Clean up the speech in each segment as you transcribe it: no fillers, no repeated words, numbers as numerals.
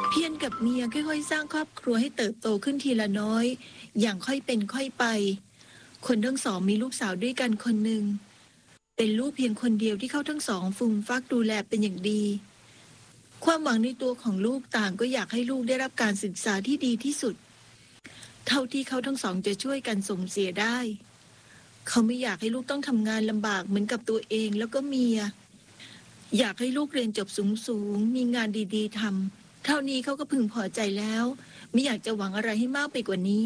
เพียรกับเมียค่อยๆสร้างครอบครัวให้เติบโตขึ้นทีละน้อยอย่างค่อยเป็นค่อยไปคนทั้งสองมีลูกสาวด้วยกันคนหนึ่งเป็นลูกเพียงคนเดียวที่เขาทั้งสองฟูมฟักดูแลเป็นอย่างดีความหวังในตัวของลูกต่างก็อยากให้ลูกได้รับการศึกษาที่ดีที่สุดเท่าที่เขาทั้งสองจะช่วยกันส่งเสียได้เขาไม่อยากให้ลูกต้องทำงานลำบากเหมือนกับตัวเองแล้วก็เมียอยากให้ลูกเรียนจบสูงๆมีงานดีๆทำเท่านี้เขาก็พึงพอใจแล้วไม่อยากจะหวังอะไรให้มากไปกว่านี้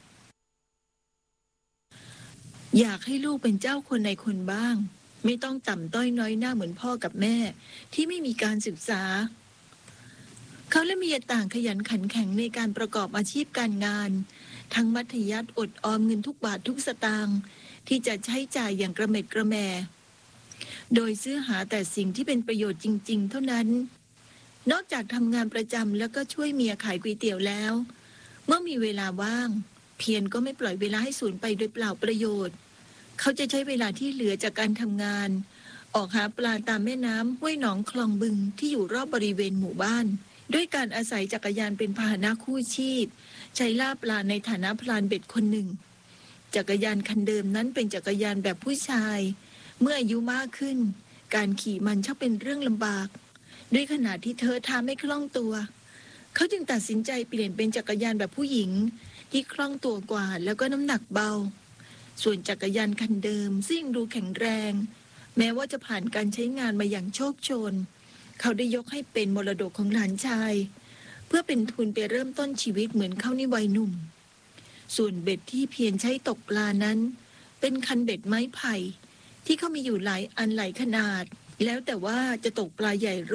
อยากให้ลูกเป็นเจ้าคนในคนบ้างไม่ต้องต่ำต้อยน้อยหน้าเหมือนพ่อกับแม่ที่ไม่มีการศึกษาเขาและเมียต่างขยันขันแข็งในการประกอบอาชีพการงานทั้งมัธยัสถ์อดออมเงินทุกบาททุกสตางค์ที่จะใช้จ่ายอย่างกระเม็ดกระแมโดยซื้อหาแต่สิ่งที่เป็นประโยชน์จริงๆเท่านั้นนอกจากทำงานประจำแล้วก็ช่วยเมียขายก๋วยเตี๋ยวแล้วเมื่อมีเวลาว่างเพียรก็ไม่ปล่อยเวลาให้สูญไปโดยเปล่าประโยชน์เขาจะใช้เวลาที่เหลือจากการทำงานออกหาปลาตามแม่น้ำห้วยหนองคลองบึงที่อยู่รอบบริเวณหมู่บ้านด้วยการอาศัยจักรยานเป็นพาหนะคู่ชีพใช้ล่าปลาในฐานะพรานเบ็ดคนหนึ่งจักรยานคันเดิมนั้นเป็นจักรยานแบบผู้ชายเมื่ออายุมากขึ้นการขี่มันช่างเป็นเรื่องลำบากด้วยขณะที่เธอทำไม่คล่องตัวเขาจึงตัดสินใจเปลี่ยนเป็นจักรยานแบบผู้หญิงที่คล่องตัวกว่าแล้วก็น้ำหนักเบาส่วนจักรยานคันเดิมซึ่งดูแข็งแรงแม้ว่าจะผ่านการใช้งานมาอย่างโชคโชนเขาได้ยกให้เป็นมรดกของหลานชายเพื่อเป็นทุนไปเริ่มต้นชีวิตเหมือนเขาในวัยหนุ่มส่วนเบ็ดที่เพียรใช้ตกปลานั้นเป็นคันเบ็ดไม้ไผ่ที่เขามีอยู่หลายอันหลายขนาดแล้วแต่ว่าจะตกปลาใหญ่